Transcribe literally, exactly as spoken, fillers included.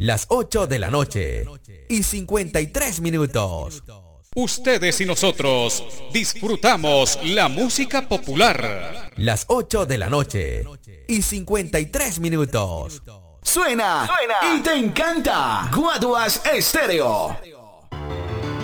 Las ocho de la noche y cincuenta y tres minutos. Ustedes y nosotros disfrutamos la música popular. Las ocho de la noche y cincuenta y tres minutos. Suena, suena y te encanta. Guaduas Estéreo.